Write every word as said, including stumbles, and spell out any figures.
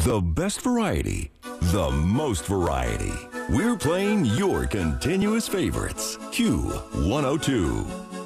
The best variety, the most variety. We're playing your continuous favorites. Q one oh two.